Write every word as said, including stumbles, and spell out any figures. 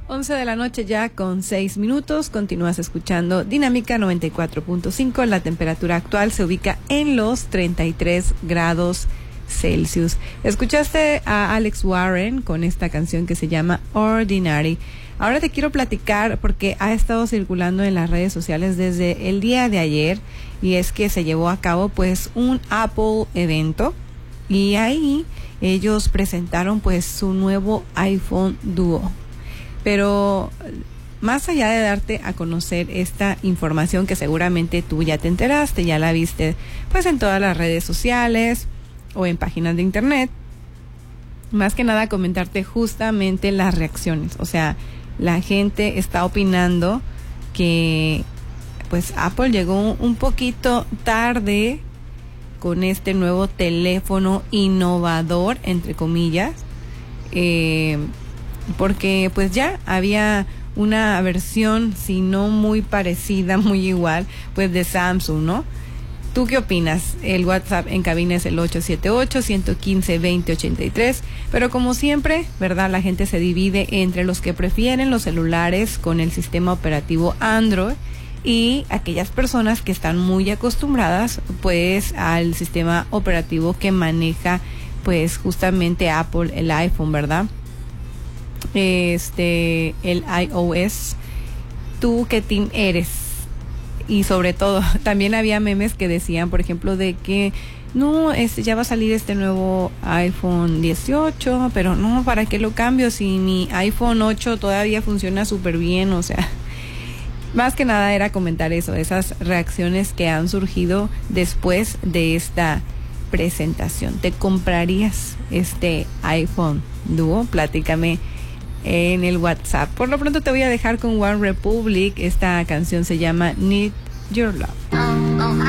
once de la noche ya con seis minutos. Continúas escuchando Dinámica noventa y cuatro punto cinco. La temperatura actual se ubica en los treinta y tres grados Celsius. Escuchaste a Alex Warren con esta canción que se llama Ordinary. Ahora te quiero platicar porque ha estado circulando en las redes sociales desde el día de ayer, y es que se llevó a cabo pues un Apple evento, y ahí ellos presentaron pues su nuevo iPhone Duo. Pero más allá de darte a conocer esta información que seguramente tú ya te enteraste, ya la viste pues en todas las redes sociales o en páginas de internet, más que nada comentarte justamente las reacciones. O sea, la gente está opinando que pues Apple llegó un poquito tarde con este nuevo teléfono innovador, entre comillas, eh, porque pues ya había una versión, si no muy parecida, muy igual, pues de Samsung, ¿no? ¿Tú qué opinas? El WhatsApp en cabina es el ocho siete ocho, uno uno cinco, veinte ochenta y tres. Pero como siempre, ¿verdad? La gente se divide entre los que prefieren los celulares con el sistema operativo Android y aquellas personas que están muy acostumbradas pues al sistema operativo que maneja pues justamente Apple, el iPhone, ¿verdad? Este, el iOS. ¿Tú qué team eres? Y sobre todo, también había memes que decían, por ejemplo, de que no, este, ya va a salir este nuevo iPhone dieciocho, pero no, ¿para qué lo cambio si mi iPhone ocho todavía funciona súper bien? O sea, más que nada era comentar eso, esas reacciones que han surgido después de esta presentación. ¿Te comprarías este iPhone Duo? Platícame en el WhatsApp. Por lo pronto te voy a dejar con One Republic. Esta canción se llama Need Your Love.